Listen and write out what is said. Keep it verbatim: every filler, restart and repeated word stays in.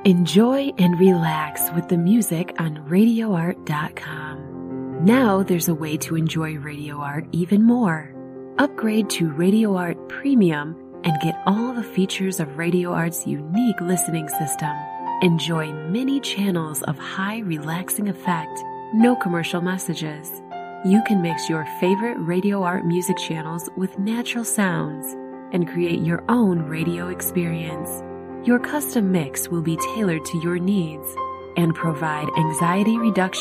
Enjoy and relax with the music on radio art dot com. Now there's a way to enjoy Radio Art even more. Upgrade to Radio Art Premium and get all the features of Radio Art's unique listening system. Enjoy many channels of high relaxing effect, no commercial messages. You can mix your favorite Radio Art music channels with natural sounds and create your own radio experience. Your custom mix will be tailored to your needs and provide anxiety reduction